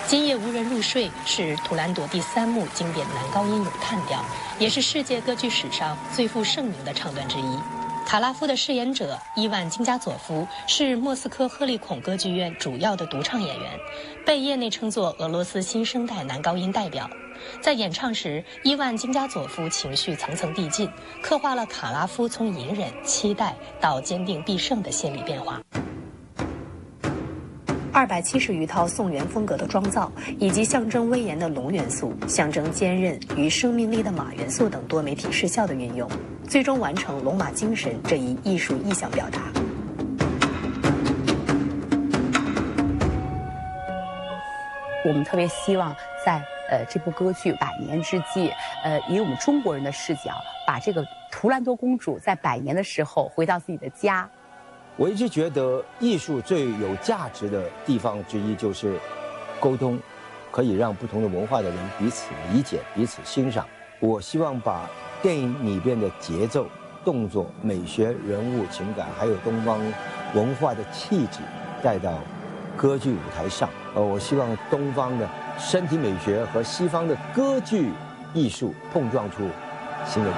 今夜无人入睡是图兰朵第3幕经典男高音咏叹调，也是世界歌剧史上最负盛名的唱段之一。卡拉夫的饰演者伊万金加佐夫是莫斯科赫利孔歌剧院主要的独唱演员，被业内称作俄罗斯新生代男高音代表。在演唱时，伊万金加佐夫情绪层层递进，刻画了卡拉夫从隐忍、期待到坚定必胜的心理变化。270余套宋元风格的妆造，以及象征威严的龙元素、象征坚韧与生命力的马元素等多媒体视效的运用，最终完成龙马精神这一艺术意象表达。 我们特别希望在这部歌剧100年之际，以我们中国人的视角，把这个图兰朵公主在100年的时候回到自己的家。 我一直觉得艺术最有价值的地方之一就是沟通，可以让不同的文化的人彼此理解、彼此欣赏。我希望把电影里边的节奏、动作、美学、人物情感，还有东方文化的气质带到歌剧舞台上。我希望东方的身体美学和西方的歌剧艺术碰撞出新的。